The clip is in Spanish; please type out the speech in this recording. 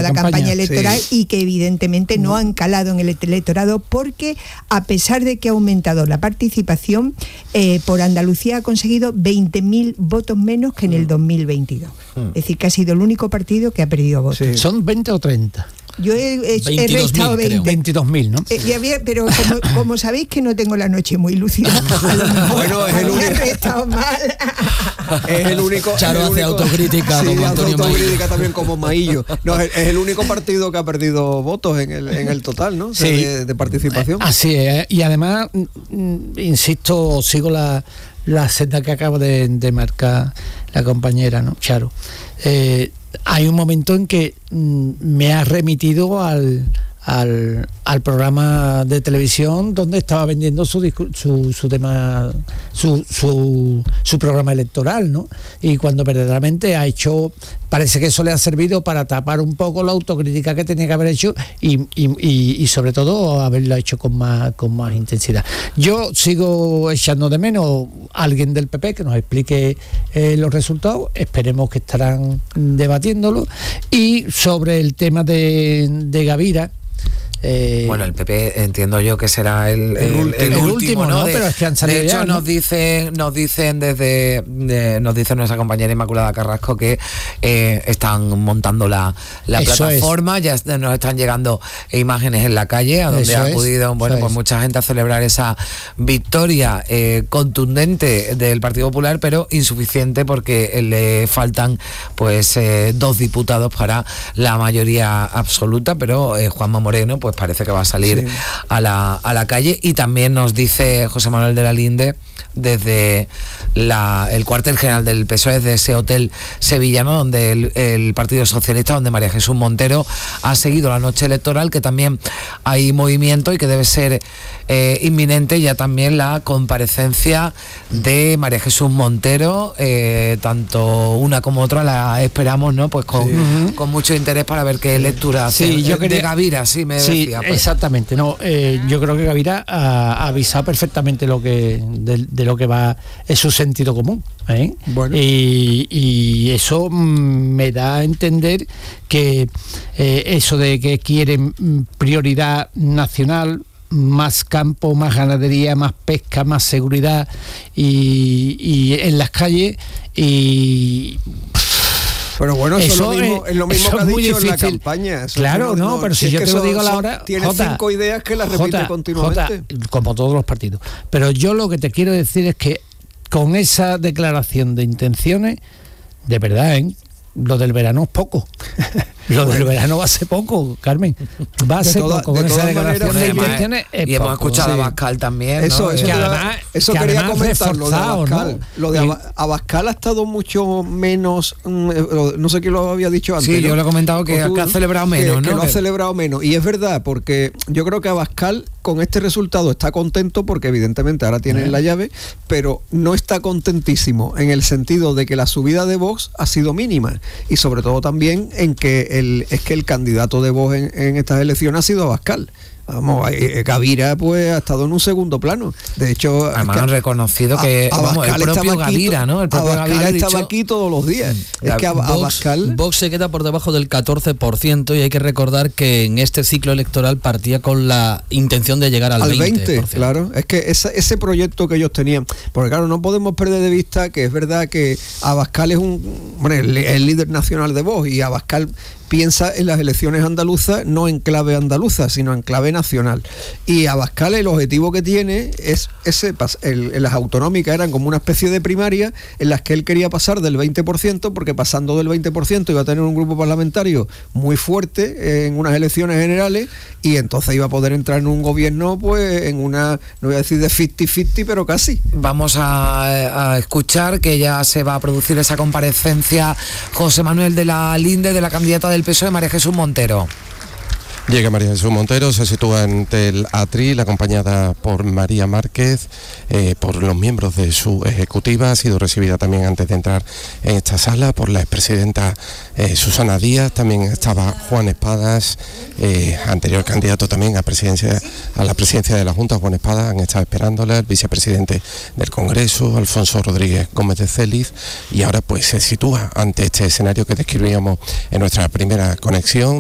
la campaña electoral, sí. y que evidentemente no han calado en el electorado, porque a pesar de que ha aumentado la participación, por Andalucía ha conseguido 20.000 votos menos que en el 2022. Es decir, que ha sido el único partido que ha perdido votos. Sí. ¿Son 20 o 30? Yo he restado 20. 22.000, ¿no? Pero como sabéis que no tengo la noche muy lúcida, a lo mejor bueno, es el único. he restado mal. Es el único. Charo hace autocrítica, sí, como Antonio autocrítica también como Maillo. No, es el único partido que ha perdido votos en el total, ¿no? O sea, Sí. de participación. Así es. Y además, insisto, sigo la senda que acaba de marcar la compañera, ¿no? Charo. Hay un momento en que me ha remitido al programa de televisión donde estaba vendiendo su tema, su programa electoral, ¿no? Y cuando verdaderamente parece que eso le ha servido para tapar un poco la autocrítica que tenía que haber hecho y sobre todo haberlo hecho con más intensidad. Yo sigo echando de menos a alguien del PP que nos explique los resultados. Esperemos que estarán debatiéndolo. Y sobre el tema de Gavira, bueno, el PP entiendo yo que será el último, ¿no? Pero es que han salido de hecho, ya, ¿no? nos dice nuestra compañera Inmaculada Carrasco que están montando la plataforma, ya nos están llegando imágenes en la calle a donde ha acudido pues mucha gente a celebrar esa victoria contundente del Partido Popular, pero insuficiente porque le faltan pues 2 diputados para la mayoría absoluta, pero Juanma Moreno pues parece que va a salir a la calle. Y también nos dice José Manuel de la Linde desde el cuartel general del PSOE, desde ese hotel sevillano donde el Partido Socialista, donde María Jesús Montero ha seguido la noche electoral, que también hay movimiento y que debe ser inminente ya también la comparecencia de María Jesús Montero, tanto una como otra la esperamos, ¿no? Pues con mucho interés para ver qué lectura hace. Yo de Gavira, decía. Pues. Exactamente, no, yo creo que Gavira ha avisado perfectamente de lo que va, es su sentido común, ¿eh? Bueno. Y eso me da a entender que eso de que quieren prioridad nacional, más campo, más ganadería, más pesca, más seguridad y en las calles y... Pero bueno, eso es lo mismo que ha dicho en la campaña. Claro, pero si yo te lo digo a la hora... Tiene 5 ideas que las repite continuamente. Como todos los partidos. Pero yo lo que te quiero decir es que con esa declaración de intenciones, de verdad, lo del verano es poco. Lo del verano va a ser poco, Carmen. Va a ser poco con esa declaración de intenciones. Y hemos escuchado a Abascal también, ¿no? Eso quería comentar, lo de Abascal. ¿no? Lo de Abascal ha estado mucho menos, no sé quién lo había dicho antes. Sí, yo lo he comentado que ha celebrado menos, ¿no? Que lo ha celebrado menos. Y es verdad, porque yo creo que Abascal con este resultado está contento porque evidentemente ahora tienen la llave, pero no está contentísimo en el sentido de que la subida de Vox ha sido mínima y sobre todo también en que el candidato de Vox en estas elecciones ha sido Abascal. Vamos, Gavira pues ha estado en un segundo plano. De hecho, además han reconocido que el propio Gavira, ¿no? El propio Gavira estaba aquí todos los días. Es que Abascal... Vox se queda por debajo del 14% y hay que recordar que en este ciclo electoral partía con la intención de llegar al 20%. Claro, es que ese proyecto que ellos tenían, porque claro, no podemos perder de vista que es verdad que Abascal es el líder nacional de Vox y Abascal piensa en las elecciones andaluzas no en clave andaluza, sino en clave nacional. Y Abascal el objetivo que tiene es en las autonómicas eran como una especie de primaria en las que él quería pasar del 20%, porque pasando del 20% iba a tener un grupo parlamentario muy fuerte en unas elecciones generales y entonces iba a poder entrar en un gobierno pues en una, no voy a decir de 50-50, pero casi. Vamos a escuchar que ya se va a producir esa comparecencia. José Manuel de la Linde, de la candidata del PSOE, María Jesús Montero. Llega María Jesús Montero, se sitúa ante el atril acompañada por María Márquez, por los miembros de su ejecutiva. Ha sido recibida también antes de entrar en esta sala por la expresidenta Susana Díaz. También estaba Juan Espadas, anterior candidato también a la presidencia de la Junta. Juan Espadas, han estado esperándola, el vicepresidente del Congreso, Alfonso Rodríguez Gómez de Céliz, y ahora pues se sitúa ante este escenario que describíamos en nuestra primera conexión.